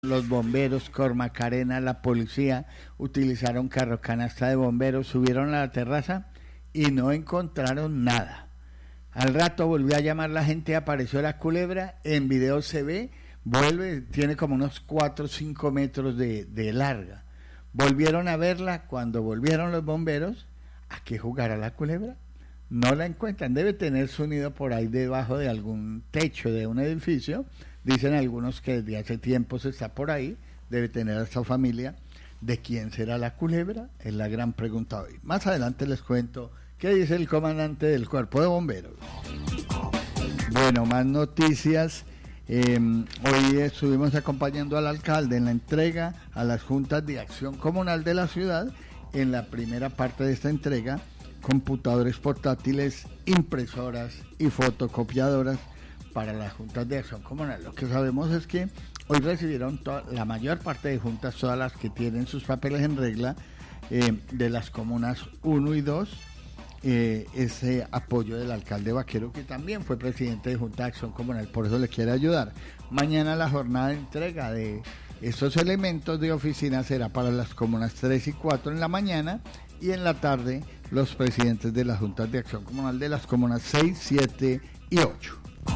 Los bomberos, Cormacarena, la policía utilizaron carro canasta de bomberos, subieron a la terraza y no encontraron nada. Al rato volvió a llamar la gente, apareció la culebra, en video se ve, vuelve, tiene como unos 4 o 5 metros de larga. Volvieron a verla, cuando volvieron los bomberos, ¿a qué jugará la culebra? No la encuentran, debe tener su nido por ahí debajo de algún techo de un edificio. Dicen algunos que desde hace tiempo se está por ahí, debe tener a esta familia. ¿De quién será la culebra? Es la gran pregunta hoy. Más adelante les cuento qué dice el comandante del Cuerpo de Bomberos. Bueno, más noticias. Hoy estuvimos acompañando al alcalde en la entrega a las juntas de acción comunal de la ciudad. En la primera parte de esta entrega, computadores portátiles, impresoras y fotocopiadoras para las juntas de acción comunal. Lo que sabemos es que hoy recibieron la mayor parte de juntas, todas las que tienen sus papeles en regla, de las comunas 1 y 2, ese apoyo del alcalde Vaquero, que también fue presidente de Junta de Acción Comunal, por eso le quiere ayudar. Mañana la jornada de entrega de estos elementos de oficina será para las comunas 3 y 4 en la mañana, y en la tarde los presidentes de las juntas de acción comunal de las comunas 6, 7 y 8.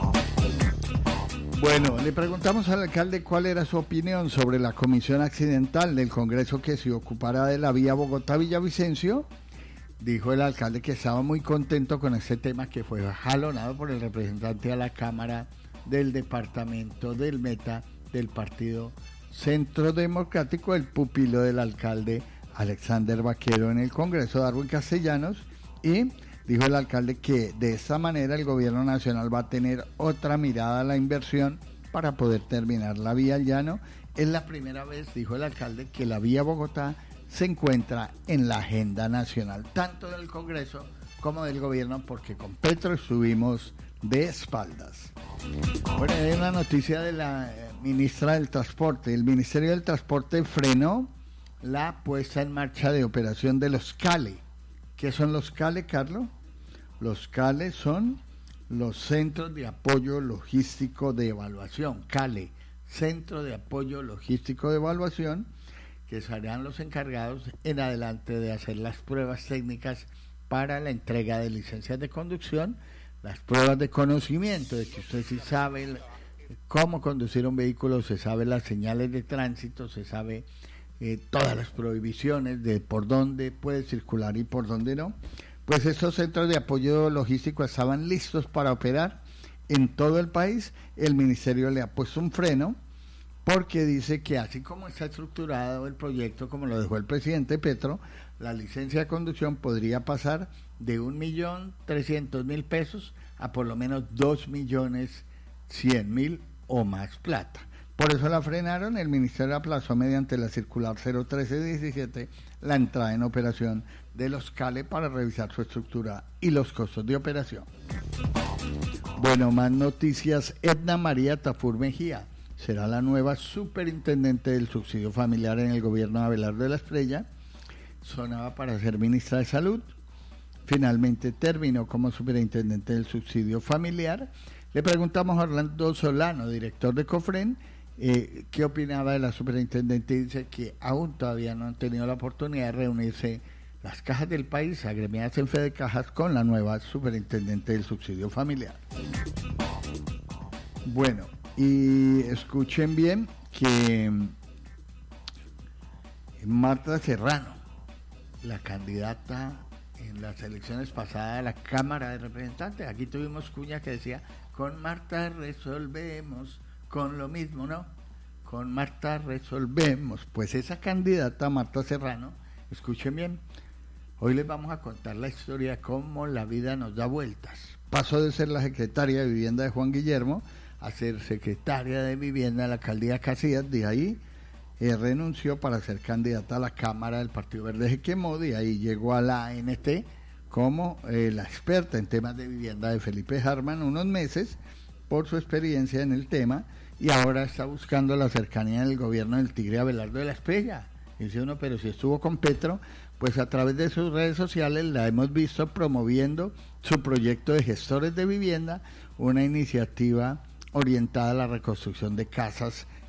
Bueno, le preguntamos al alcalde cuál era su opinión sobre la comisión accidental del Congreso que se ocupará de la vía Bogotá-Villavicencio. Dijo el alcalde que estaba muy contento con este tema, que fue jalonado por el representante a la Cámara del departamento del Meta del Partido Centro Democrático, el pupilo del alcalde Alexander Vaquero en el Congreso, Darwin Castellanos, y dijo el alcalde que de esta manera el gobierno nacional va a tener otra mirada a la inversión para poder terminar la vía al llano. Es la primera vez, dijo el alcalde, que la vía Bogotá se encuentra en la agenda nacional, tanto del Congreso como del gobierno, porque con Petro estuvimos de espaldas. Bueno, hay una noticia de la ministra del Transporte. El Ministerio del Transporte frenó la puesta en marcha de operación de los CALE. ¿Qué son los CALE, Carlos? Los CALE son los Centros de Apoyo Logístico de Evaluación, CALE, Centro de Apoyo Logístico de Evaluación, que serán los encargados en adelante de hacer las pruebas técnicas para la entrega de licencias de conducción, las pruebas de conocimiento, de que usted sí sabe cómo conducir un vehículo, se sabe las señales de tránsito, se sabe todas las prohibiciones de por dónde puede circular y por dónde no. Pues estos centros de apoyo logístico estaban listos para operar en todo el país. El ministerio le ha puesto un freno porque dice que así como está estructurado el proyecto, como lo dejó el presidente Petro, la licencia de conducción podría pasar de 1.300.000 pesos a por lo menos 2.100.000 o más plata. Por eso la frenaron. El ministerio aplazó mediante la circular 01317 la entrada en operación de los CALE para revisar su estructura y los costos de operación. Bueno, más noticias. Edna María Tafur Mejía será la nueva superintendente del subsidio familiar en el gobierno de Abelardo de la Estrella. Sonaba para ser ministra de Salud. Finalmente terminó como superintendente del subsidio familiar. Le preguntamos a Orlando Solano, director de COFREN, qué opinaba de la superintendente, y dice que aún todavía no han tenido la oportunidad de reunirse las cajas del país, agremiadas en Fede Cajas, con la nueva superintendente del subsidio familiar. Bueno, y escuchen bien que Marta Serrano, la candidata en las elecciones pasadas a la Cámara de Representantes, aquí tuvimos cuña que decía: con Marta resolvemos, con lo mismo, ¿no? Con Marta resolvemos. Pues esa candidata, Marta Serrano, escuchen bien, hoy les vamos a contar la historia de cómo la vida nos da vueltas. Pasó de ser la secretaria de Vivienda de Juan Guillermo a ser secretaria de Vivienda de la alcaldía Casillas. De ahí renunció para ser candidata a la Cámara del Partido Verde, se quemó. De ahí llegó a la ANT como la experta en temas de vivienda de Felipe Harman unos meses por su experiencia en el tema, y ahora está buscando la cercanía del gobierno del Tigre Abelardo de la Estrella. Dice uno, pero si estuvo con Petro, pues a través de sus redes sociales la hemos visto promoviendo su proyecto de gestores de vivienda, una iniciativa orientada a la reconstrucción de casas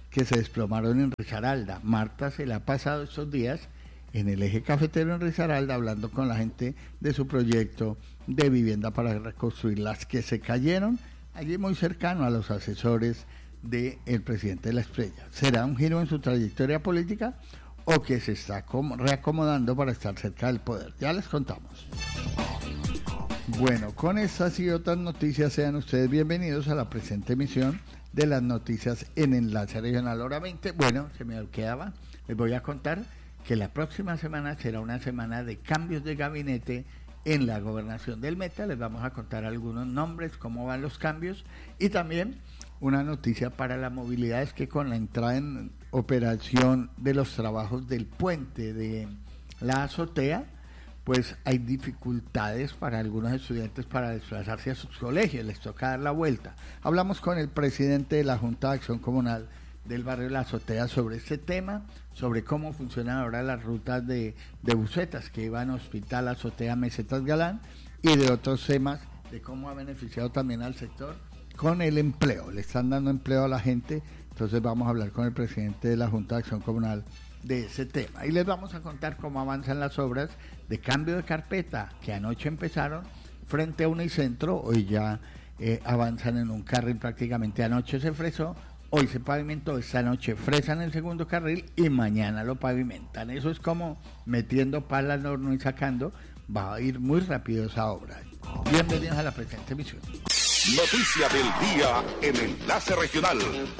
que se desplomaron en Risaralda. Marta se la ha pasado estos días en el eje cafetero en Risaralda hablando con la gente de su proyecto de vivienda para reconstruir las que se cayeron allí muy cercano a los asesores del presidente de la Estrella. ¿Será un giro en su trayectoria política o que se está reacomodando para estar cerca del poder? Ya les contamos. Bueno, con estas y otras noticias sean ustedes bienvenidos a la presente emisión de las noticias en Enlace Regional Hora 20. Bueno, se me quedaba, les voy a contar que la próxima semana será una semana de cambios de gabinete en la gobernación del Meta. Les vamos a contar algunos nombres, cómo van los cambios, y también una noticia para la movilidad es que con la entrada en operación de los trabajos del puente de la azotea, pues hay dificultades para algunos estudiantes para desplazarse a sus colegios, les toca dar la vuelta. Hablamos con el presidente de la Junta de Acción Comunal del barrio La Azotea sobre este tema, sobre cómo funcionan ahora las rutas de busetas que iban a Hospital, Azotea, Mesetas Galán, y de otros temas, de cómo ha beneficiado también al sector con el empleo. Le están dando empleo a la gente, entonces vamos a hablar con el presidente de la Junta de Acción Comunal de ese tema. Y les vamos a contar cómo avanzan las obras de cambio de carpeta que anoche empezaron frente a Unicentro. Hoy ya avanzan en un carril prácticamente. Anoche se fresó, hoy se pavimentó, esta noche fresan el segundo carril y mañana lo pavimentan. Eso es como metiendo pala al horno y sacando. Va a ir muy rápido esa obra. Bienvenidos a la presente emisión. Noticia del día en Enlace Regional.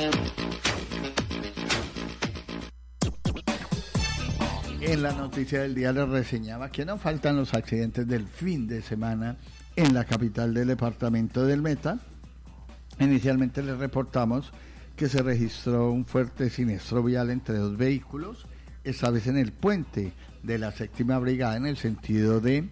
En la noticia del día les reseñaba que no faltan los accidentes del fin de semana en la capital del departamento del Meta. Inicialmente les reportamos que se registró un fuerte siniestro vial entre dos vehículos, esta vez en el puente de la 7ª Brigada en el sentido de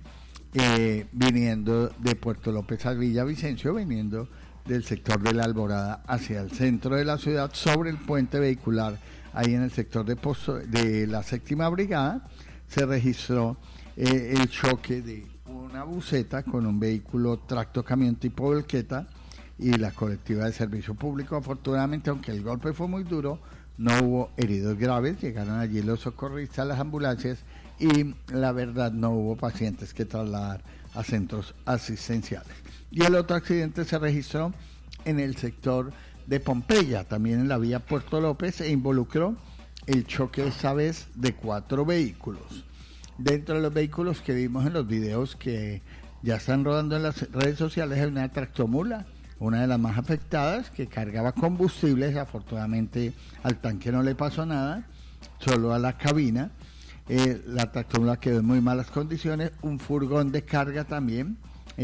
viniendo de Puerto López a Villavicencio, viniendo del sector de la Alborada hacia el centro de la ciudad sobre el puente vehicular. Ahí en el sector de la 7ª Brigada se registró el choque de una buseta con un vehículo tracto camión tipo volqueta y la colectiva de servicio público. Afortunadamente, aunque el golpe fue muy duro, no hubo heridos graves. Llegaron allí los socorristas, las ambulancias, y la verdad no hubo pacientes que trasladar a centros asistenciales. Y el otro accidente se registró en el sector de Pompeya, también en la vía Puerto López, e involucró el choque esta vez de 4 vehículos. Dentro de los vehículos que vimos en los videos que ya están rodando en las redes sociales hay una tractomula, una de las más afectadas, que cargaba combustibles. Afortunadamente al tanque no le pasó nada, solo a la cabina. La tractomula quedó en muy malas condiciones. Un furgón de carga también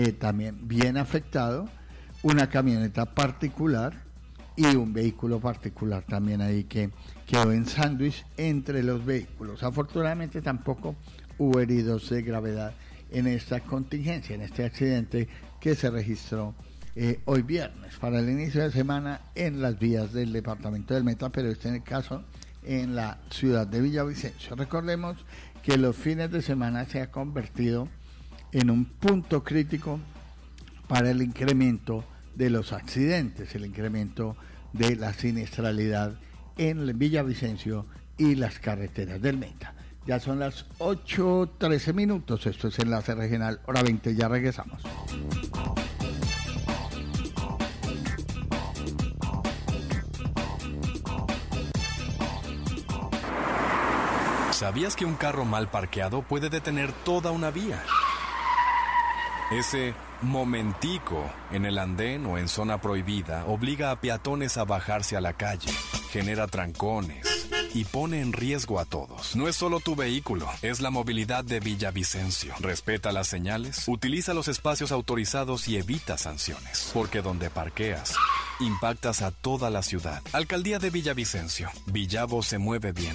bien afectado, una camioneta particular y un vehículo particular también ahí que quedó en sándwich entre los vehículos. Afortunadamente tampoco hubo heridos de gravedad en esta contingencia, en este accidente que se registró hoy viernes para el inicio de semana en las vías del departamento del Meta, pero en el caso en la ciudad de Villavicencio. Recordemos que los fines de semana se ha convertido en un punto crítico para el incremento de los accidentes, el incremento de la siniestralidad en Villavicencio y las carreteras del Meta. Ya son las 8:13 minutos, esto es Enlace Regional, hora 20, ya regresamos. ¿Sabías que un carro mal parqueado puede detener toda una vía? Ese momentico en el andén o en zona prohibida obliga a peatones a bajarse a la calle, genera trancones y pone en riesgo a todos. No es solo tu vehículo, es la movilidad de Villavicencio. Respeta las señales, utiliza los espacios autorizados y evita sanciones, porque donde parqueas, impactas a toda la ciudad. Alcaldía de Villavicencio. Villavo se mueve bien.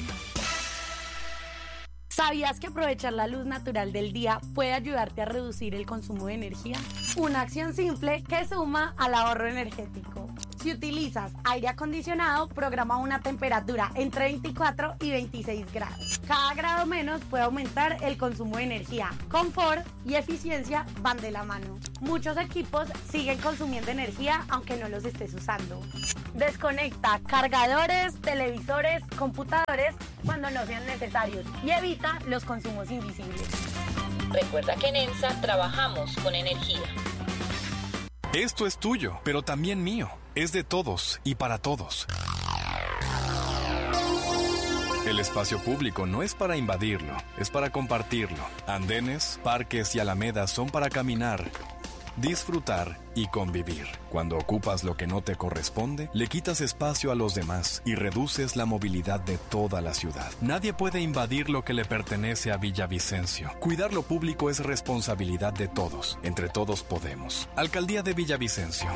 ¿Sabías que aprovechar la luz natural del día puede ayudarte a reducir el consumo de energía? Una acción simple que suma al ahorro energético. Si utilizas aire acondicionado, programa una temperatura entre 24 y 26 grados. Cada grado menos puede aumentar el consumo de energía. Confort y eficiencia van de la mano. Muchos equipos siguen consumiendo energía aunque no los estés usando. Desconecta cargadores, televisores, computadores cuando no sean necesarios y evita los consumos invisibles. Recuerda que en EMSA trabajamos con energía. Esto es tuyo, pero también mío. Es de todos y para todos. El espacio público no es para invadirlo, es para compartirlo. Andenes, parques y alamedas son para caminar, disfrutar y convivir. Cuando ocupas lo que no te corresponde, le quitas espacio a los demás y reduces la movilidad de toda la ciudad. Nadie puede invadir lo que le pertenece a Villavicencio. Cuidar lo público es responsabilidad de todos. Entre todos podemos. Alcaldía de Villavicencio.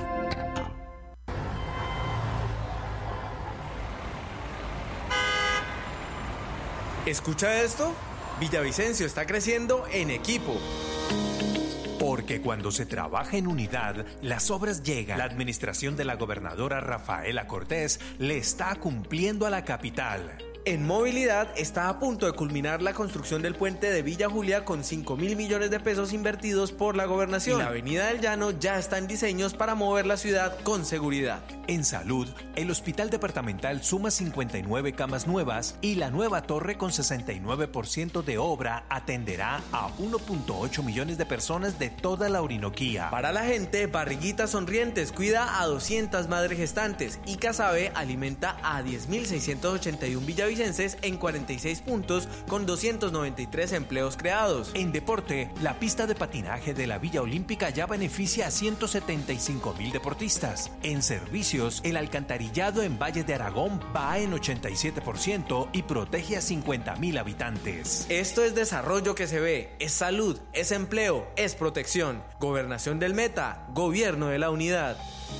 ¿Escucha esto? Villavicencio está creciendo en equipo. Porque cuando se trabaja en unidad, las obras llegan. La administración de la gobernadora Rafaela Cortés le está cumpliendo a la capital. En movilidad está a punto de culminar la construcción del puente de Villa Julia con 5.000 millones de pesos invertidos por la gobernación. Y la avenida del Llano ya está en diseños para mover la ciudad con seguridad. En salud, el hospital departamental suma 59 camas nuevas y la nueva torre con 69% de obra atenderá a 1.8 millones de personas de toda la Orinoquía. Para la gente, Barriguitas Sonrientes cuida a 200 madres gestantes y Casabe alimenta a 10.681 villavicenses en 46 puntos con 293 empleos creados. En deporte, la pista de patinaje de la Villa Olímpica ya beneficia a 175.000 deportistas. En servicios, el alcantarillado en Valle de Aragón va en 87% y protege a 50.000 habitantes. Esto es desarrollo que se ve, es salud, es empleo, es protección. Gobernación del Meta, gobierno de la unidad.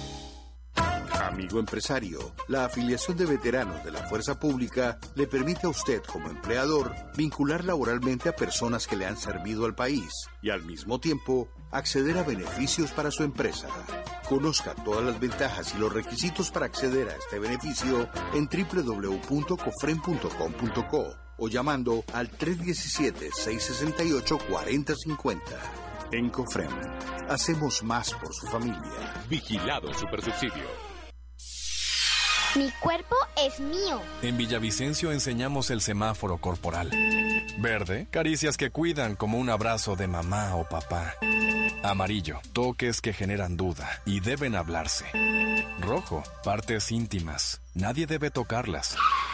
Amigo empresario, la afiliación de veteranos de la Fuerza Pública le permite a usted como empleador vincular laboralmente a personas que le han servido al país y al mismo tiempo acceder a beneficios para su empresa. Conozca todas las ventajas y los requisitos para acceder a este beneficio en www.cofren.com.co o llamando al 317-668-4050. En Cofren, hacemos más por su familia. Vigilado Supersubsidio. Mi cuerpo es mío. En Villavicencio enseñamos el semáforo corporal. Verde, caricias que cuidan como un abrazo de mamá o papá. Amarillo, toques que generan duda y deben hablarse. Rojo, partes íntimas. Nadie debe tocarlas.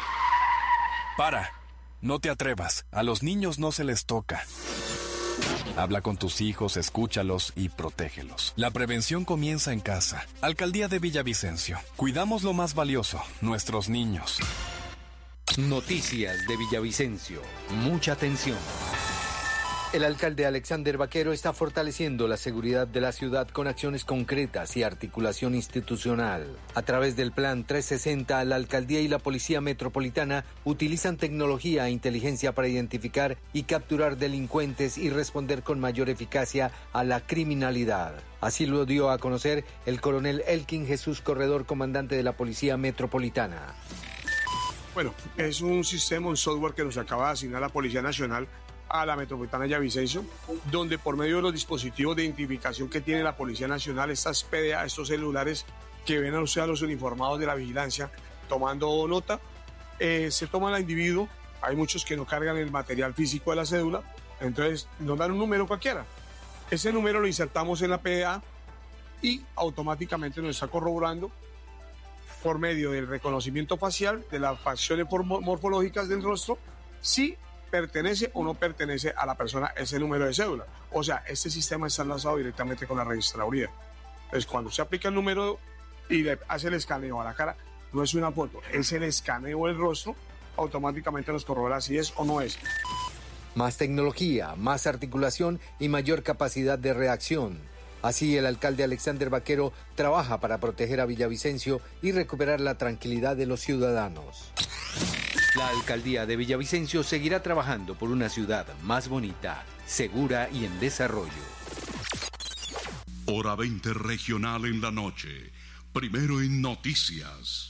¡Para! No te atrevas. A los niños no se les toca. Habla con tus hijos, escúchalos y protégelos. La prevención comienza en casa. Alcaldía de Villavicencio. Cuidamos lo más valioso, nuestros niños. Noticias de Villavicencio. Mucha atención. El alcalde Alexander Vaquero está fortaleciendo la seguridad de la ciudad con acciones concretas y articulación institucional. A través del Plan 360, la alcaldía y la Policía Metropolitana utilizan tecnología e inteligencia para identificar y capturar delincuentes y responder con mayor eficacia a la criminalidad. Así lo dio a conocer el coronel Elkin Jesús Corredor, comandante de la Policía Metropolitana. Bueno, es un sistema, un software que nos acaba de asignar la Policía Nacional a la Metropolitana de Villavicencio, donde por medio de los dispositivos de identificación que tiene la Policía Nacional, estas PDA, estos celulares que ven a los uniformados de la vigilancia tomando nota, se toma al individuo. Hay muchos que no cargan el material físico de la cédula, entonces nos dan un número cualquiera. Ese número lo insertamos en la PDA y automáticamente nos está corroborando por medio del reconocimiento facial, de las facciones morfológicas del rostro, si pertenece o no pertenece a la persona ese número de cédula. O sea, este sistema está enlazado directamente con la registraduría. Entonces, cuando se aplica el número y le hace el escaneo a la cara, no es una foto, es el escaneo del rostro, automáticamente nos corrobora si es o no es. Más tecnología, más articulación y mayor capacidad de reacción. Así, el alcalde Alexander Vaquero trabaja para proteger a Villavicencio y recuperar la tranquilidad de los ciudadanos. La alcaldía de Villavicencio seguirá trabajando por una ciudad más bonita, segura y en desarrollo. Hora 20 regional en la noche. Primero en noticias.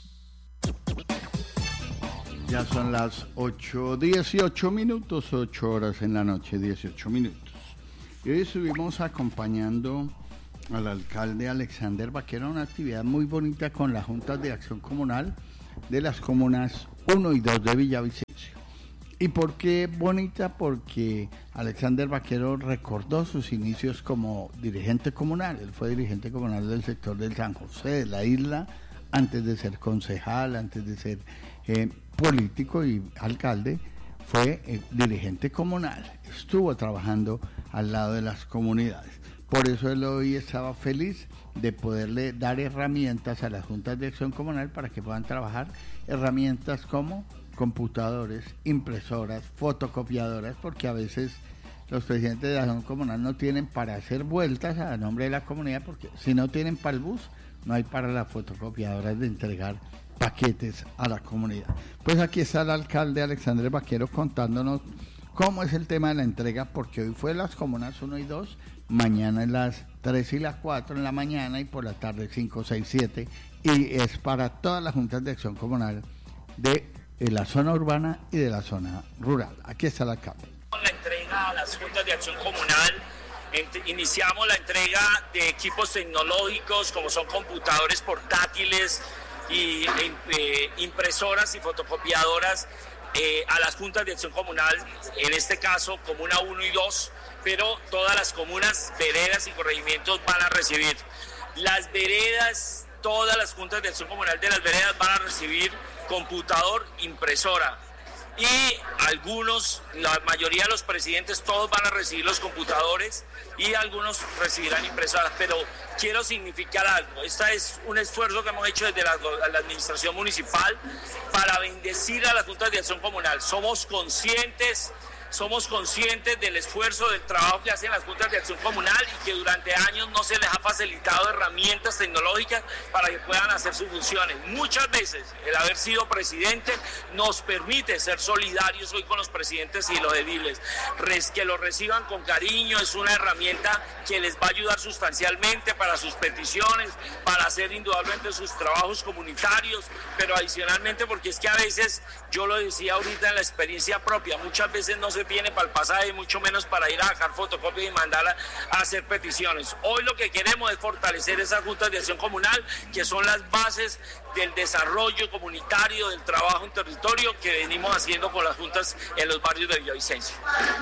Ya son las 8:18 minutos, 8 horas en la noche, 18 minutos. Y hoy estuvimos acompañando al alcalde Alexander Vaquero, una actividad muy bonita con las juntas de acción comunal de las comunas 1 y 2 de Villavicencio. ¿Y por qué bonita? Porque Alexander Vaquero recordó sus inicios como dirigente comunal. Él fue dirigente comunal del sector del San José, de la isla, antes de ser concejal, antes de ser político y alcalde, fue dirigente comunal. Estuvo trabajando al lado de las comunidades. Por eso él hoy estaba feliz de poderle dar herramientas a las juntas de acción comunal para que puedan trabajar herramientas como computadores, impresoras, fotocopiadoras, porque a veces los presidentes de la acción comunal no tienen para hacer vueltas a nombre de la comunidad, porque si no tienen para el bus, no hay para las fotocopiadoras de entregar paquetes a la comunidad. Pues aquí está el alcalde Alexander Vaquero contándonos cómo es el tema de la entrega, porque hoy fue las comunas 1 y 2, mañana en las 3 y las 4 en la mañana y por la tarde 5, 6, 7, y es para todas las juntas de acción comunal de la zona urbana y de la zona rural. Aquí está el alcalde. La entrega a las juntas de acción comunal, iniciamos la entrega de equipos tecnológicos como son computadores portátiles y impresoras y fotocopiadoras a las juntas de acción comunal, en este caso comuna 1 y 2, pero todas las comunas, veredas y corregimientos van a recibir. Las veredas, todas las juntas de acción comunal de las veredas van a recibir computador, impresora. Y algunos, la mayoría de los presidentes, todos van a recibir los computadores y algunos recibirán impresoras, pero quiero significar algo. Este es un esfuerzo que hemos hecho desde la administración municipal para bendecir a las juntas de acción comunal. Somos conscientes del esfuerzo, del trabajo que hacen las juntas de acción comunal y que durante años no se les ha facilitado herramientas tecnológicas para que puedan hacer sus funciones. Muchas veces el haber sido presidente nos permite ser solidarios hoy con los presidentes y los ediles. Que los reciban con cariño es una herramienta que les va a ayudar sustancialmente para sus peticiones, para hacer indudablemente sus trabajos comunitarios, pero adicionalmente porque es que a veces, yo lo decía ahorita en la experiencia propia, muchas veces no se tiene para el pasaje, mucho menos para ir a sacar fotocopias y mandarla a hacer peticiones. Hoy lo que queremos es fortalecer esas juntas de acción comunal, que son las bases del desarrollo comunitario, del trabajo en territorio que venimos haciendo con las juntas en los barrios de Villavicencio.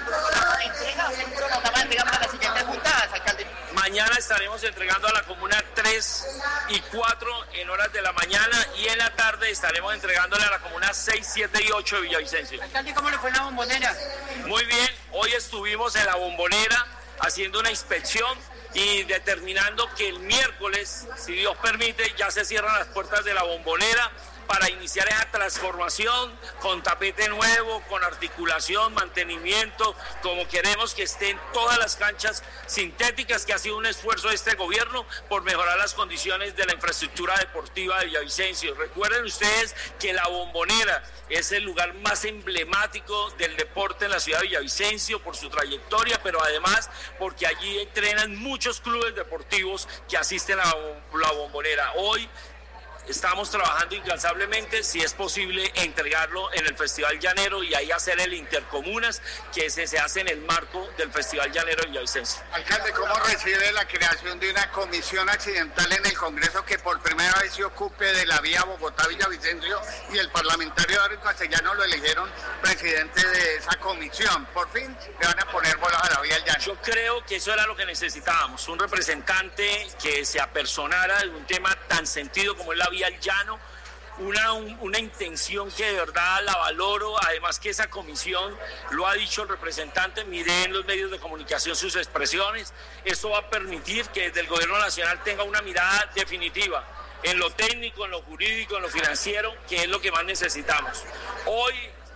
Mañana estaremos entregando a la comuna 3 y 4 en horas de la mañana y en la tarde estaremos entregándole a la comuna 6, 7 y 8 de Villavicencio. Alcalde, ¿cómo le fue en la Bombonera? Muy bien, hoy estuvimos en la Bombonera haciendo una inspección y determinando que el miércoles, si Dios permite, ya se cierran las puertas de la Bombonera para iniciar esa transformación con tapete nuevo, con articulación, mantenimiento, como queremos que estén todas las canchas sintéticas, que ha sido un esfuerzo de este gobierno por mejorar las condiciones de la infraestructura deportiva de Villavicencio. Recuerden ustedes que la Bombonera es el lugar más emblemático del deporte en la ciudad de Villavicencio por su trayectoria, pero además porque allí entrenan muchos clubes deportivos que asisten a la Bombonera. Hoy estamos trabajando incansablemente, si es posible, entregarlo en el Festival Llanero y ahí hacer el intercomunas que se hace en el marco del Festival Llanero de Villavicencio. Alcalde, ¿cómo recibe la creación de una comisión accidental en el Congreso que por primera vez se ocupe de la vía Bogotá-Villavicencio y el parlamentario David Castellano lo eligieron presidente de esa comisión? Por fin le van a poner bolas a la vía al llano. Yo creo que eso era lo que necesitábamos, un representante que se apersonara de un tema tan sentido como es la vía al llano, una intención que de verdad la valoro, además que esa comisión, lo ha dicho el representante, miré en los medios de comunicación sus expresiones, esto va a permitir que desde el gobierno nacional tenga una mirada definitiva en lo técnico, en lo jurídico, en lo financiero, que es lo que más necesitamos. Hoy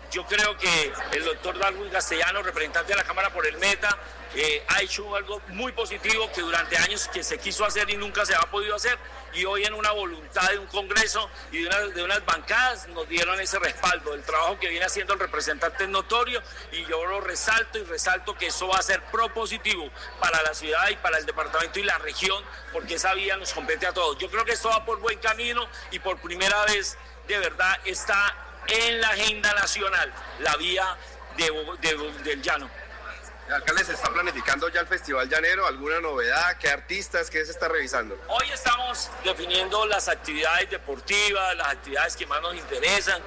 Yo creo que el doctor Darwin Castellano, representante de la Cámara por el Meta, ha hecho algo muy positivo que durante años que se quiso hacer y nunca se ha podido hacer, y hoy en una voluntad de un Congreso y de unas bancadas nos dieron ese respaldo. El trabajo que viene haciendo el representante es notorio y yo lo resalto que eso va a ser propositivo para la ciudad y para el departamento y la región, porque esa vía nos compete a todos. Yo creo que esto va por buen camino y por primera vez de verdad está en la agenda nacional la vía del llano. Alcalde, ¿se está planificando ya el Festival Llanero? ¿Alguna novedad? ¿Qué artistas? ¿Qué se está revisando? Hoy estamos definiendo las actividades deportivas, las actividades que más nos interesan,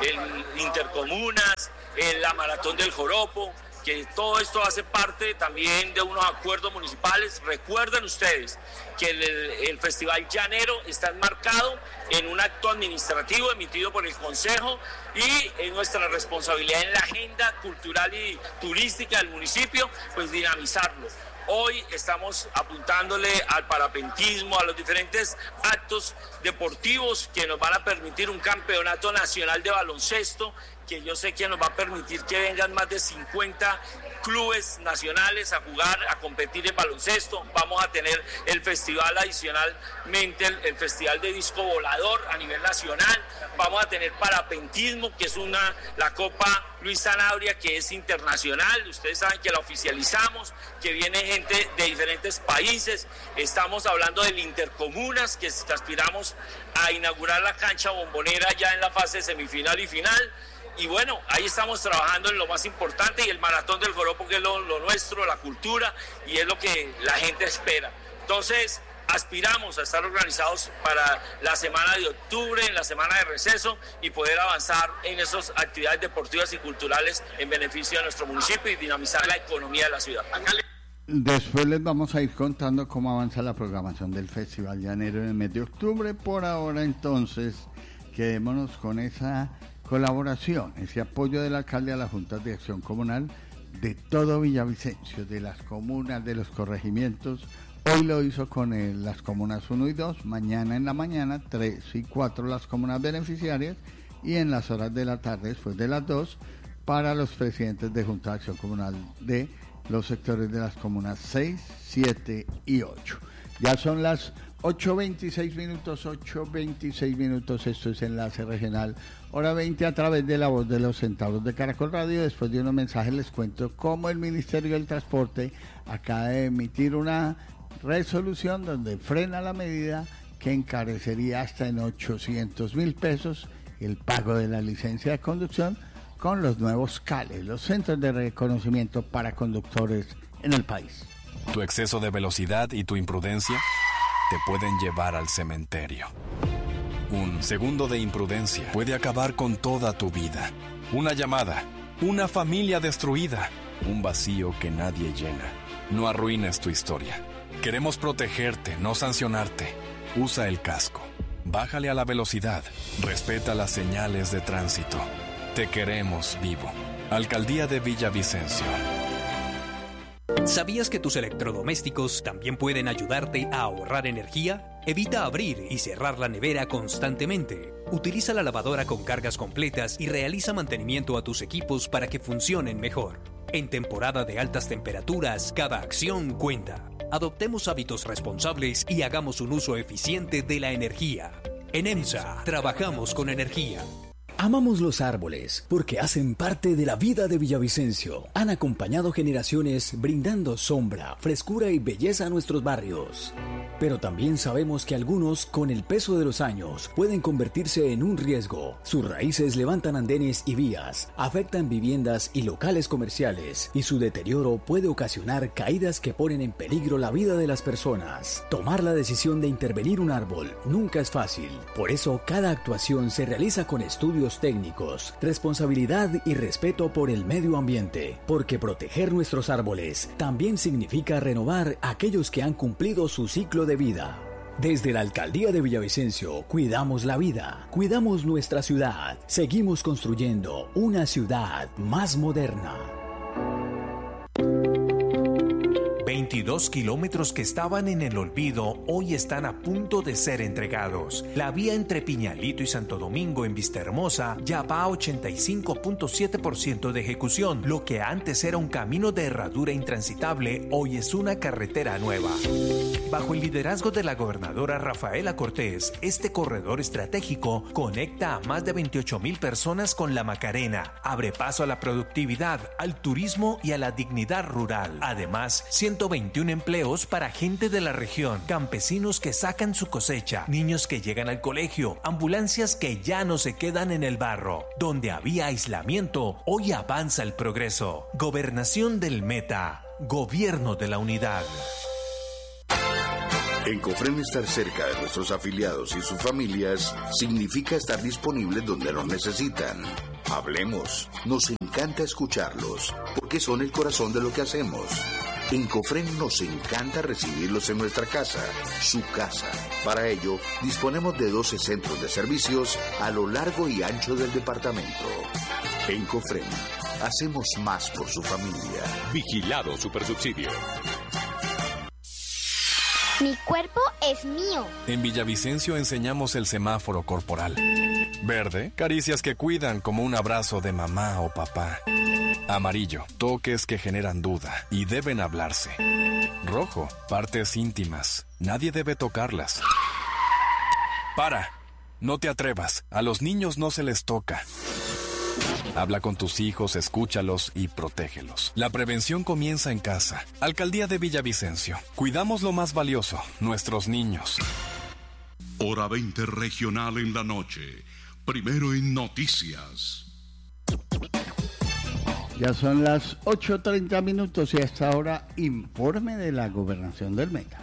el Intercomunas, la Maratón del Joropo, que todo esto hace parte también de unos acuerdos municipales. Recuerden ustedes que el Festival Llanero está enmarcado en un acto administrativo emitido por el Consejo y en nuestra responsabilidad en la agenda cultural y turística del municipio, pues dinamizarlo. Hoy estamos apuntándole al parapentismo, a los diferentes actos deportivos que nos van a permitir un campeonato nacional de baloncesto, que yo sé que nos va a permitir que vengan más de 50 clubes nacionales a jugar, a competir en baloncesto. Vamos a tener el festival adicionalmente, el festival de disco volador a nivel nacional. Vamos a tener parapentismo, que es la Copa Luis Sanabria, que es internacional. Ustedes saben que la oficializamos, que viene gente de diferentes países. Estamos hablando del Intercomunas, que aspiramos a inaugurar la cancha bombonera ya en la fase semifinal y final. Y bueno, ahí estamos trabajando en lo más importante, y el Maratón del Joropo, que es lo nuestro, la cultura, y es lo que la gente espera. Entonces, aspiramos a estar organizados para la semana de octubre, en la semana de receso, y poder avanzar en esas actividades deportivas y culturales en beneficio de nuestro municipio y dinamizar la economía de la ciudad. Después les vamos a ir contando cómo avanza la programación del Festival Llanero en el mes de octubre. Por ahora, entonces, quedémonos con esa colaboración, ese apoyo del alcalde a las juntas de acción comunal de todo Villavicencio, de las comunas, de los corregimientos. Hoy lo hizo con las comunas 1 y 2, mañana en la mañana 3 y 4 las comunas beneficiarias, y en las horas de la tarde, después de las 2, para los presidentes de junta de acción comunal de los sectores de las comunas 6, 7 y 8. Ya son las 8:26 minutos, esto es Enlace Regional, hora 20, a través de la voz de los centauros de Caracol Radio. Después de unos mensajes les cuento cómo el Ministerio del Transporte acaba de emitir una resolución donde frena la medida que encarecería hasta en 800.000 pesos el pago de la licencia de conducción con los nuevos CALES, los centros de reconocimiento para conductores en el país. Tu exceso de velocidad y tu imprudencia te pueden llevar al cementerio. Un segundo de imprudencia puede acabar con toda tu vida. Una llamada, una familia destruida, un vacío que nadie llena. No arruines tu historia. Queremos protegerte, no sancionarte. Usa el casco. Bájale a la velocidad. Respeta las señales de tránsito. Te queremos vivo. Alcaldía de Villavicencio. ¿Sabías que tus electrodomésticos también pueden ayudarte a ahorrar energía? Evita abrir y cerrar la nevera constantemente. Utiliza la lavadora con cargas completas y realiza mantenimiento a tus equipos para que funcionen mejor. En temporada de altas temperaturas, cada acción cuenta. Adoptemos hábitos responsables y hagamos un uso eficiente de la energía. En EMSA, trabajamos con energía. Amamos los árboles porque hacen parte de la vida de Villavicencio. Han acompañado generaciones brindando sombra, frescura y belleza a nuestros barrios. Pero también sabemos que algunos, con el peso de los años, pueden convertirse en un riesgo. Sus raíces levantan andenes y vías, afectan viviendas y locales comerciales, y su deterioro puede ocasionar caídas que ponen en peligro la vida de las personas. Tomar la decisión de intervenir un árbol nunca es fácil. Por eso, cada actuación se realiza con estudios técnicos, responsabilidad y respeto por el medio ambiente, porque proteger nuestros árboles también significa renovar aquellos que han cumplido su ciclo de vida. Desde la Alcaldía de Villavicencio, cuidamos la vida, cuidamos nuestra ciudad, seguimos construyendo una ciudad más moderna. 22 kilómetros que estaban en el olvido hoy están a punto de ser entregados. La vía entre Piñalito y Santo Domingo en Vistahermosa ya va a 85.7% de ejecución. Lo que antes era un camino de herradura intransitable, hoy es una carretera nueva. Bajo el liderazgo de la gobernadora Rafaela Cortés, este corredor estratégico conecta a más de 28,000 personas con la Macarena, abre paso a la productividad, al turismo y a la dignidad rural. Además, 121 empleos para gente de la región, campesinos que sacan su cosecha, niños que llegan al colegio, ambulancias que ya no se quedan en el barro. Donde había aislamiento, hoy avanza el progreso. Gobernación del Meta, Gobierno de la Unidad. En Cofren, estar cerca de nuestros afiliados y sus familias significa estar disponibles donde nos necesitan. Hablemos, nos encanta escucharlos, porque son el corazón de lo que hacemos. En Cofren nos encanta recibirlos en nuestra casa, su casa. Para ello, disponemos de 12 centros de servicios a lo largo y ancho del departamento. En Cofren, hacemos más por su familia. Vigilado Supersubsidio. Mi cuerpo es mío. En Villavicencio enseñamos el semáforo corporal. Verde, caricias que cuidan como un abrazo de mamá o papá. Amarillo, toques que generan duda y deben hablarse. Rojo, partes íntimas. Nadie debe tocarlas. ¡Para! No te atrevas. A los niños no se les toca. Habla con tus hijos, escúchalos y protégelos. La prevención comienza en casa. Alcaldía de Villavicencio. Cuidamos lo más valioso, nuestros niños. Hora 20 regional en la noche. Primero en noticias. Ya son las 8:30 minutos y hasta ahora informe de la Gobernación del Meta.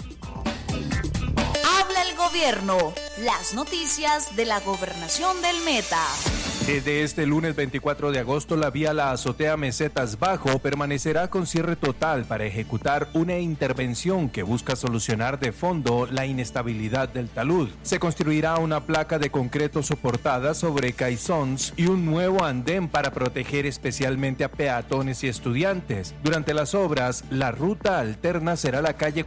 Habla el gobierno. Las noticias de la Gobernación del Meta. Desde este lunes 24 de agosto, la vía La Azotea Mesetas Bajo permanecerá con cierre total para ejecutar una intervención que busca solucionar de fondo la inestabilidad del talud. Se construirá una placa de concreto soportada sobre caissons y un nuevo andén para proteger especialmente a peatones y estudiantes. Durante las obras, la ruta alterna será la calle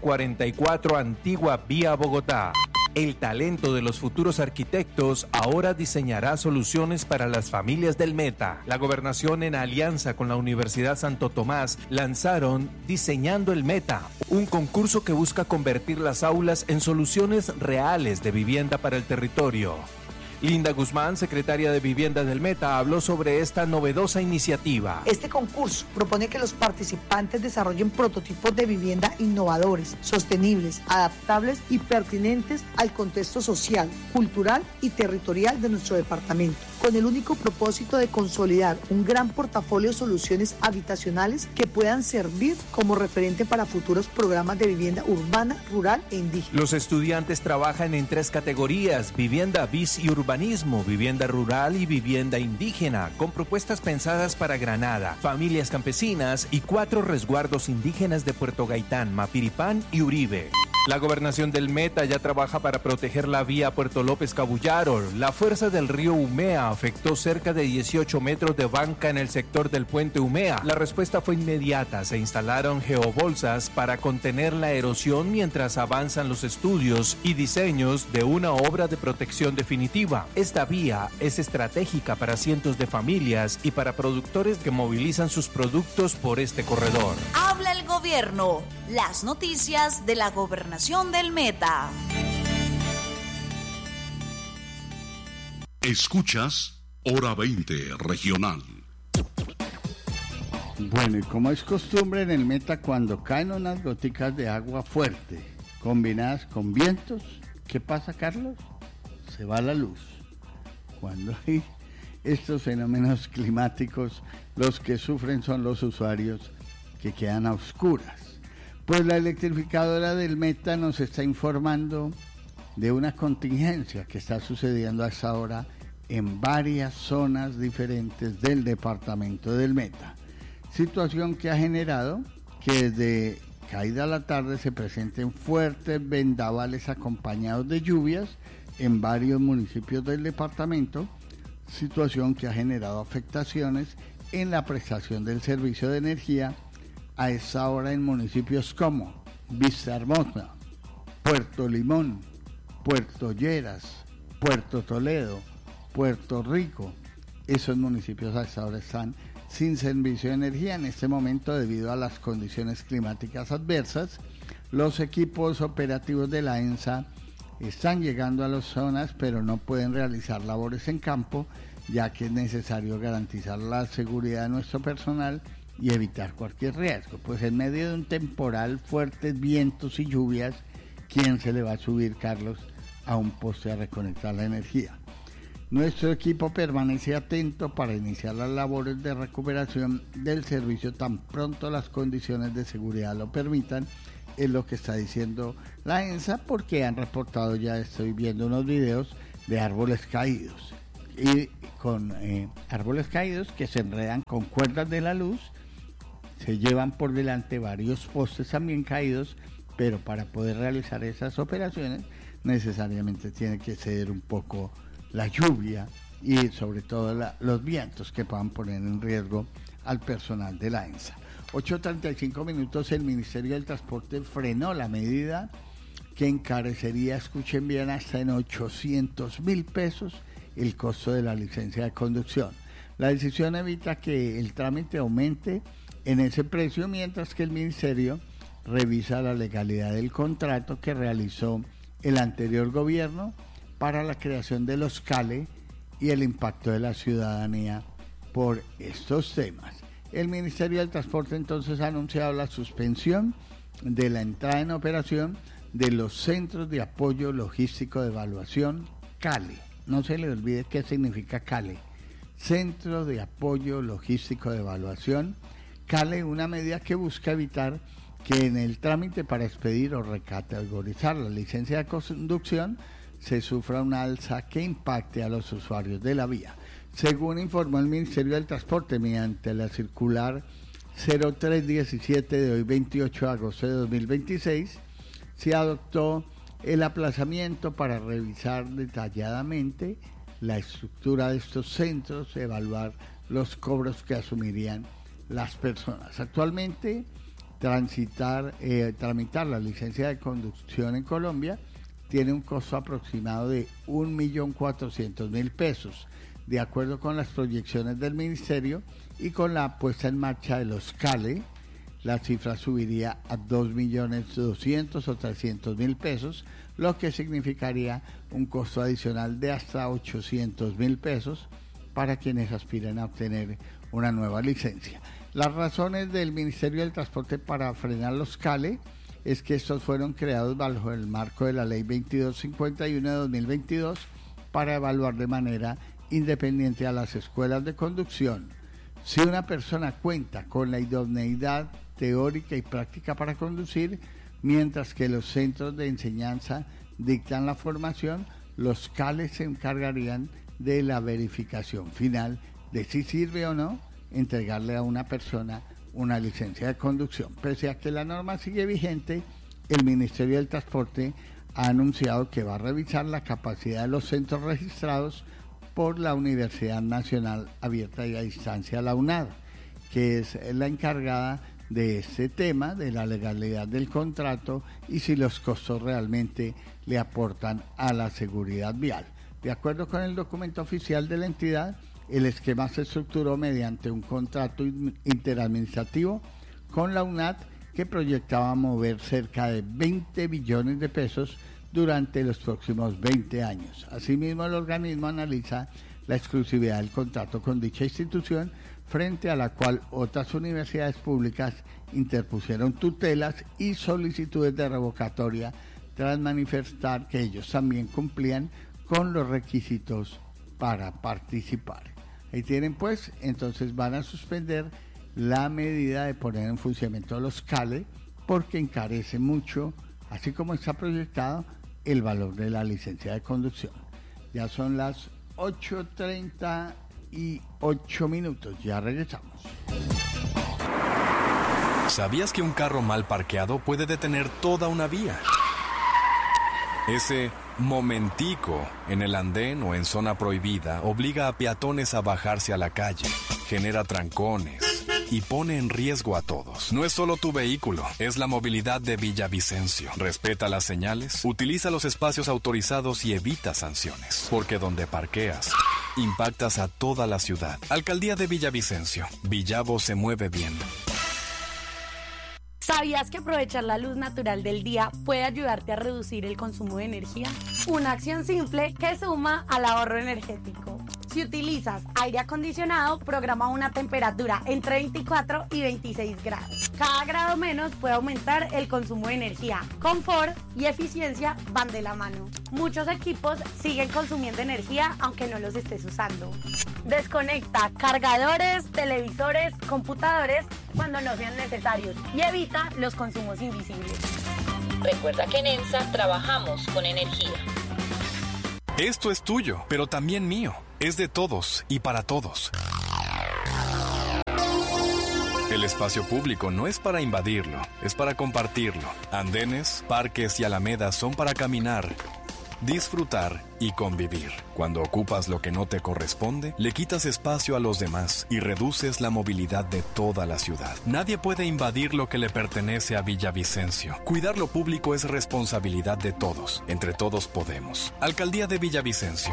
44 Antigua vía Bogotá. El talento de los futuros arquitectos ahora diseñará soluciones para las familias del Meta. La gobernación, en alianza con la Universidad Santo Tomás, lanzaron Diseñando el Meta, un concurso que busca convertir las aulas en soluciones reales de vivienda para el territorio. Linda Guzmán, secretaria de Vivienda del Meta, habló sobre esta novedosa iniciativa. Este concurso propone que los participantes desarrollen prototipos de vivienda innovadores, sostenibles, adaptables y pertinentes al contexto social, cultural y territorial de nuestro departamento, con el único propósito de consolidar un gran portafolio de soluciones habitacionales que puedan servir como referente para futuros programas de vivienda urbana, rural e indígena. Los estudiantes trabajan en 3 categorías: vivienda bis y urbanismo, vivienda rural y vivienda indígena, con propuestas pensadas para Granada, familias campesinas y 4 resguardos indígenas de Puerto Gaitán, Mapiripán y Uribe. La gobernación del Meta ya trabaja para proteger la vía Puerto López Cabullaro. La fuerza del río Umea afectó cerca de 18 metros de banca en el sector del puente Umea. La respuesta fue inmediata. Se instalaron geobolsas para contener la erosión mientras avanzan los estudios y diseños de una obra de protección definitiva. Esta vía es estratégica para cientos de familias y para productores que movilizan sus productos por este corredor. Habla el gobierno. Las noticias de la Gobernación del Meta. Escuchas Hora 20 regional. Bueno, y como es costumbre en el Meta, cuando caen unas goticas de agua fuerte combinadas con vientos, ¿qué pasa, Carlos? Se va la luz. Cuando hay estos fenómenos climáticos, los que sufren son los usuarios que quedan a oscuras. Pues la electrificadora del Meta nos está informando de una contingencia que está sucediendo hasta ahora en varias zonas diferentes del departamento del Meta. Situación que ha generado que desde caída la tarde se presenten fuertes vendavales acompañados de lluvias en varios municipios del departamento, situación que ha generado afectaciones en la prestación del servicio de energía a esta hora en municipios como Vistahermosa, Puerto Limón, Puerto Lleras, Puerto Toledo, Puerto Rico. Esos municipios a esta hora están sin servicio de energía en este momento debido a las condiciones climáticas adversas. Los equipos operativos de la ENSA están llegando a las zonas, pero no pueden realizar labores en campo, ya que es necesario garantizar la seguridad de nuestro personal y evitar cualquier riesgo. Pues en medio de un temporal, fuertes vientos y lluvias, ¿quién se le va a subir, Carlos, a un poste a reconectar la energía? Nuestro equipo permanece atento para iniciar las labores de recuperación del servicio tan pronto las condiciones de seguridad lo permitan, es lo que está diciendo la ENSA, porque han reportado, ya estoy viendo unos videos de árboles caídos, y con árboles caídos que se enredan con cuerdas de la luz, se llevan por delante varios postes también caídos, pero para poder realizar esas operaciones necesariamente tiene que ceder un poco la lluvia y sobre todo los vientos que puedan poner en riesgo al personal de la ENSA. 8:35, el Ministerio del Transporte frenó la medida que encarecería, escuchen bien, hasta en 800.000 pesos el costo de la licencia de conducción. La decisión evita que el trámite aumente en ese precio, mientras que el Ministerio revisa la legalidad del contrato que realizó el anterior gobierno para la creación de los CALE y el impacto de la ciudadanía por estos temas. El Ministerio del Transporte entonces ha anunciado la suspensión de la entrada en operación de los Centros de Apoyo Logístico de Evaluación, CALE. No se le olvide qué significa CALE. Centro de Apoyo Logístico de Evaluación, CALE, una medida que busca evitar que en el trámite para expedir o recategorizar la licencia de conducción se sufra una alza que impacte a los usuarios de la vía. Según informó el Ministerio del Transporte mediante la circular 0317 de hoy 28 de agosto de 2026, se adoptó el aplazamiento para revisar detalladamente la estructura de estos centros, evaluar los cobros que asumirían las personas. Actualmente, tramitar la licencia de conducción en Colombia tiene un costo aproximado de 1.400.000 pesos. De acuerdo con las proyecciones del Ministerio y con la puesta en marcha de los CALE, la cifra subiría a 2.200.000 o 300.000 pesos, lo que significaría un costo adicional de hasta 800.000 pesos para quienes aspiren a obtener una nueva licencia. Las razones del Ministerio del Transporte para frenar los CALE es que estos fueron creados bajo el marco de la Ley 2251 de 2022 para evaluar de manera independiente a las escuelas de conducción. Si una persona cuenta con la idoneidad teórica y práctica para conducir, mientras que los centros de enseñanza dictan la formación, los CALE se encargarían de la verificación final de si sirve o no entregarle a una persona una licencia de conducción. Pese a que la norma sigue vigente, el Ministerio del Transporte ha anunciado que va a revisar la capacidad de los centros registrados por la Universidad Nacional Abierta y a Distancia, la UNAD, que es la encargada de este tema, de la legalidad del contrato y si los costos realmente le aportan a la seguridad vial. De acuerdo con el documento oficial de la entidad, el esquema se estructuró mediante un contrato interadministrativo con la UNAD que proyectaba mover cerca de 20 billones de pesos durante los próximos 20 años. Asimismo, el organismo analiza la exclusividad del contrato con dicha institución, frente a la cual otras universidades públicas interpusieron tutelas y solicitudes de revocatoria tras manifestar que ellos también cumplían con los requisitos para participar. Ahí tienen pues, entonces van a suspender la medida de poner en funcionamiento los CALE porque encarece mucho, así como está proyectado, el valor de la licencia de conducción. Ya son las 8:38, ya regresamos. ¿Sabías que un carro mal parqueado puede detener toda una vía? Ese momentico en el andén o en zona prohibida obliga a peatones a bajarse a la calle, genera trancones y pone en riesgo a todos. No es solo tu vehículo, es la movilidad de Villavicencio. Respeta las señales, utiliza los espacios autorizados y evita sanciones. Porque donde parqueas, impactas a toda la ciudad. Alcaldía de Villavicencio. Villavo se mueve bien. ¿Sabías que aprovechar la luz natural del día puede ayudarte a reducir el consumo de energía? Una acción simple que suma al ahorro energético. Si utilizas aire acondicionado, programa una temperatura entre 24 y 26 grados. Cada grado menos puede aumentar el consumo de energía. Confort y eficiencia van de la mano. Muchos equipos siguen consumiendo energía aunque no los estés usando. Desconecta cargadores, televisores, computadores cuando no sean necesarios y evita los consumos invisibles. Recuerda que en ENSA trabajamos con energía. Esto es tuyo, pero también mío. Es de todos y para todos. El espacio público no es para invadirlo, es para compartirlo. Andenes, parques y alamedas son para caminar, disfrutar y convivir. Cuando ocupas lo que no te corresponde, le quitas espacio a los demás y reduces la movilidad de toda la ciudad. Nadie puede invadir lo que le pertenece a Villavicencio. Cuidar lo público es responsabilidad de todos. Entre todos podemos. Alcaldía de Villavicencio.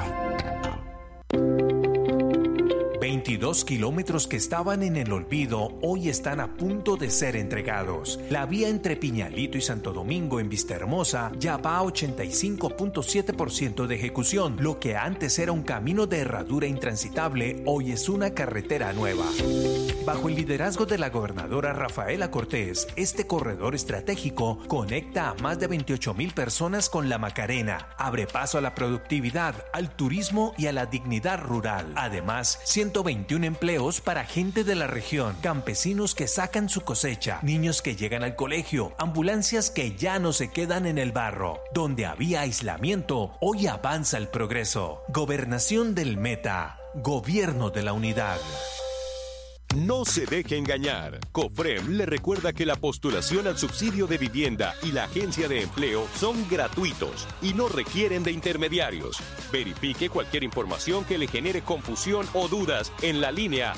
22 kilómetros que estaban en el olvido hoy están a punto de ser entregados. La vía entre Piñalito y Santo Domingo en Vistahermosa ya va a 85.7% de ejecución. Lo que antes era un camino de herradura intransitable, hoy es una carretera nueva. Bajo el liderazgo de la gobernadora Rafaela Cortés, este corredor estratégico conecta a más de 28,000 personas con la Macarena, abre paso a la productividad, al turismo y a la dignidad rural. Además, 121 empleos para gente de la región, campesinos que sacan su cosecha, niños que llegan al colegio, ambulancias que ya no se quedan en el barro. Donde había aislamiento, hoy avanza el progreso. Gobernación del Meta, Gobierno de la Unidad. No se deje engañar. COFREM le recuerda que la postulación al subsidio de vivienda y la agencia de empleo son gratuitos y no requieren de intermediarios. Verifique cualquier información que le genere confusión o dudas en la línea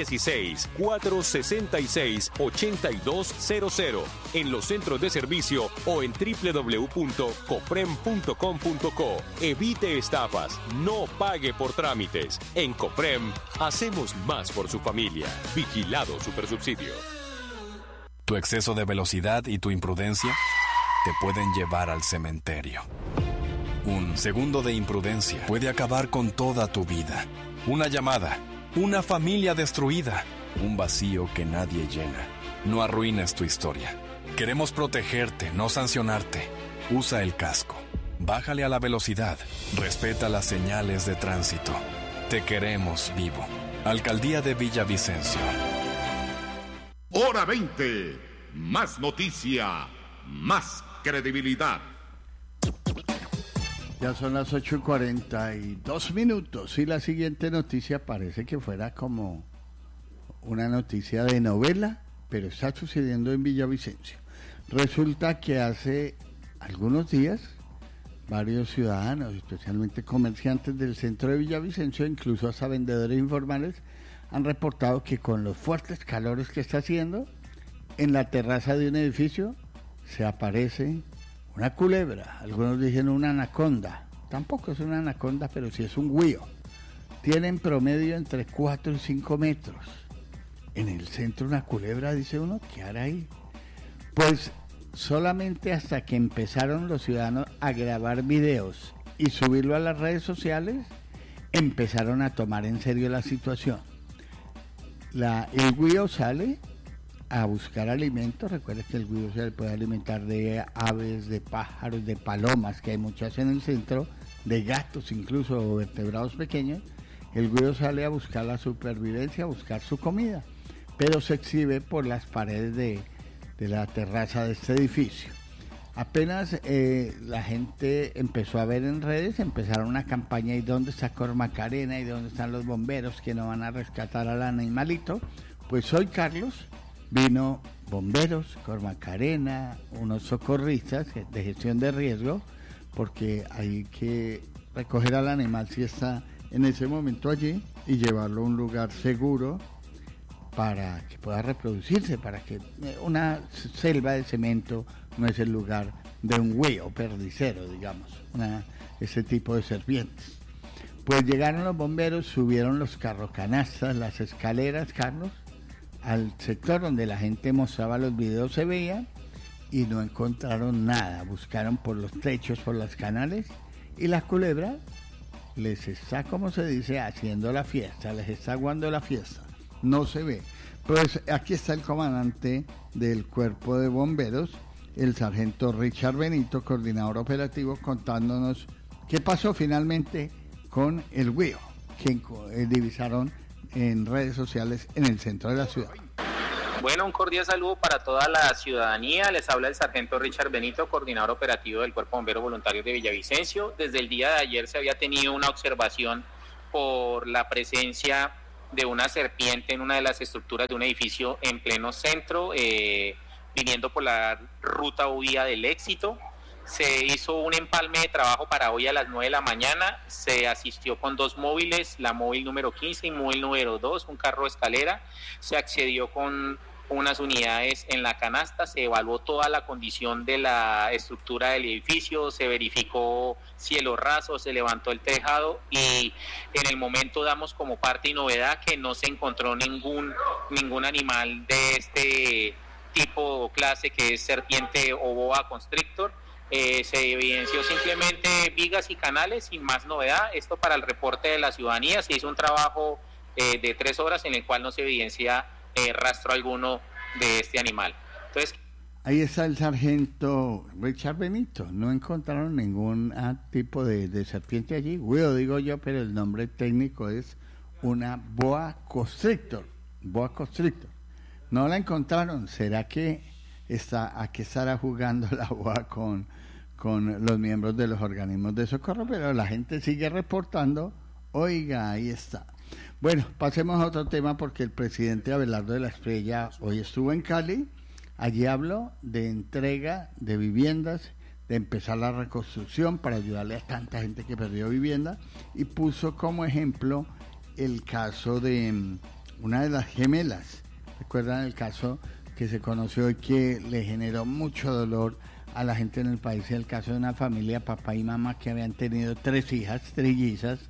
316-466-8200 en los centros de servicio o en www.cofrem.com.co. Evite estafas, no pague por trámites. En COFREM hacemos más por su familia. Vigilado Supersubsidio. Tu exceso de velocidad y tu imprudencia te pueden llevar al cementerio. Un segundo de imprudencia puede acabar con toda tu vida. Una llamada, una familia destruida, un vacío que nadie llena. No arruines tu historia. Queremos protegerte, no sancionarte. Usa el casco. Bájale a la velocidad. Respeta las señales de tránsito. Te queremos vivo. Alcaldía de Villavicencio. Hora 20. Más noticia, más credibilidad. Ya son las 8:42 y la siguiente noticia parece que fuera como una noticia de novela, pero está sucediendo en Villavicencio. Resulta que hace algunos días varios ciudadanos, especialmente comerciantes del centro de Villavicencio, incluso hasta vendedores informales, han reportado que con los fuertes calores que está haciendo, en la terraza de un edificio se aparece una culebra. Algunos dicen una anaconda. Tampoco es una anaconda, pero sí es un güío. Tiene en promedio entre 4 y 5 metros. En el centro una culebra, dice uno, ¿qué hará ahí? Pues solamente hasta que empezaron los ciudadanos a grabar videos y subirlo a las redes sociales, empezaron a tomar en serio la situación. El güío sale a buscar alimentos. Recuerden que el güío se puede alimentar de aves, de pájaros, de palomas, que hay muchas en el centro, de gatos incluso, o vertebrados pequeños. El güío sale a buscar la supervivencia, a buscar su comida, pero se exhibe por las paredes de la terraza de este edificio. Apenas la gente empezó a ver en redes, empezaron una campaña, ¿y dónde está Cormacarena? ¿Y dónde están los bomberos que no van a rescatar al animalito? Pues hoy, Carlos, vino bomberos, Cormacarena, unos socorristas de gestión de riesgo, porque hay que recoger al animal si está en ese momento allí y llevarlo a un lugar seguro para que pueda reproducirse, para que una selva de cemento no es el lugar de un huevo perdicero, digamos, ese tipo de serpientes. Pues llegaron los bomberos, subieron los carrocanastas, las escaleras, Carlos, al sector donde la gente mostraba los videos, se veía, y no encontraron nada. Buscaron por los techos, por los canales, y la culebra les está, como se dice, haciendo la fiesta, les está aguando la fiesta. No se ve. Pues aquí está el comandante del cuerpo de bomberos, el sargento Richard Benito, coordinador operativo, contándonos qué pasó finalmente con el huevo que divisaron en redes sociales en el centro de la ciudad. Bueno, un cordial saludo para toda la ciudadanía. Les habla el sargento Richard Benito, coordinador operativo del Cuerpo de Bomberos Voluntarios de Villavicencio. Desde el día de ayer se había tenido una observación por la presencia de una serpiente en una de las estructuras de un edificio en pleno centro, viniendo por la ruta o vía del Éxito. Se hizo un empalme de trabajo para hoy a las 9 de la mañana, se asistió con 2 móviles, la móvil número 15 y móvil número 2, un carro de escalera, se accedió con unas unidades en la canasta, se evaluó toda la condición de la estructura del edificio, se verificó cielo raso, se levantó el tejado y en el momento damos como parte y novedad que no se encontró ningún animal de este tipo o clase que es serpiente o boa constrictor. Se evidenció simplemente vigas y canales sin más novedad. Esto para el reporte de la ciudadanía. Se hizo un trabajo de 3 horas en el cual no se evidencia rastro alguno de este animal. Entonces, ahí está el sargento Richard Benito. No encontraron ningún tipo de serpiente allí. Huevo digo yo, pero el nombre técnico es una boa constrictor. Boa constrictor. No la encontraron. ¿Será que aquí estará jugando la boa con los miembros de los organismos de socorro? Pero la gente sigue reportando. Oiga, ahí está. Bueno, pasemos a otro tema porque el presidente Abelardo de la Espriella hoy estuvo en Cali. Allí habló de entrega de viviendas, de empezar la reconstrucción para ayudarle a tanta gente que perdió vivienda, y puso como ejemplo el caso de una de las gemelas. ¿Recuerdan el caso que se conoció y que le generó mucho dolor a la gente en el país? El caso de una familia, papá y mamá, que habían tenido 3 hijas trillizas,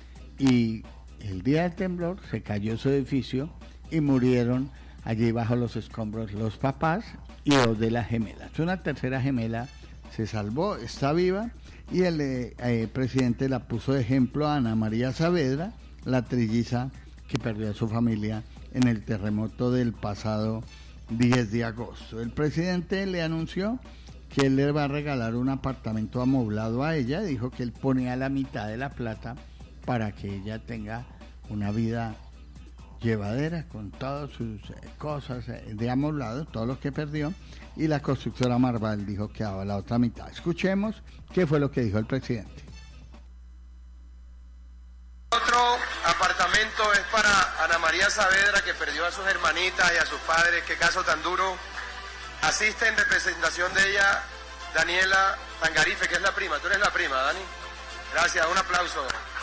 y el día del temblor se cayó su edificio y murieron allí bajo los escombros los papás y 2 de las gemelas. Una tercera gemela se salvó, está viva, y el presidente la puso de ejemplo a Ana María Saavedra, la trilliza que perdió a su familia en el terremoto del pasado 10 de agosto. El presidente le anunció que él le va a regalar un apartamento amoblado a ella. Dijo que él ponía la mitad de la plata para que ella tenga una vida llevadera con todas sus cosas de amoblado, todo lo que perdió, y la constructora Marval dijo que daba la otra mitad. Escuchemos qué fue lo que dijo el presidente. Otro apartamento es para Ana María Saavedra, que perdió a sus hermanitas y a sus padres. Qué caso tan duro. Asiste en representación de ella Daniela Tangarife, que es la prima. Tú eres la prima, Dani. Gracias, un aplauso.